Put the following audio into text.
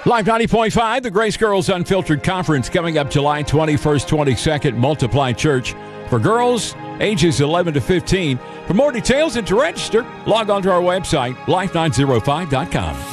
Live 90.5, the Grace Girls Unfiltered Conference coming up July 21st, 22nd, Multiply Church for girls ages 11 to 15. For more details and to register, log on to our website, life905.com.